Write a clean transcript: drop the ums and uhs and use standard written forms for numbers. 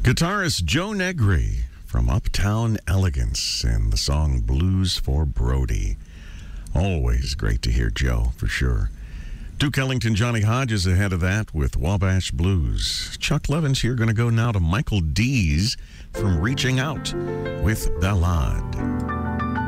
Guitarist Joe Negri from Uptown Elegance and the song Blues for Brody. Always great to hear Joe, for sure. Duke Ellington, Johnny Hodges ahead of that with Wabash Blues. Chuck Levin's here, going to go now to Michael Dees from Reaching Out with Ballade.